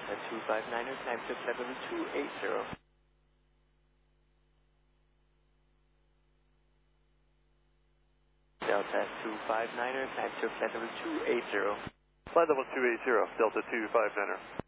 Delta 259er, time to flight level 280. Delta 259er, time to flight level 280. Flight level 280, Delta 259er.